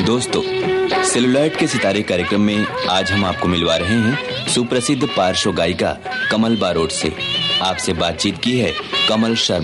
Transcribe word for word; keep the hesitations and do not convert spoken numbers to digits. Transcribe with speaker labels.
Speaker 1: दोस्तों, सेलुलॉइड के सितारे कार्यक्रम में आज हम आपको मिलवा रहे हैं सुप्रसिद्ध पार्श्व गायिका कमल बारोट से। आपसे बातचीत की है कमल शर्मा।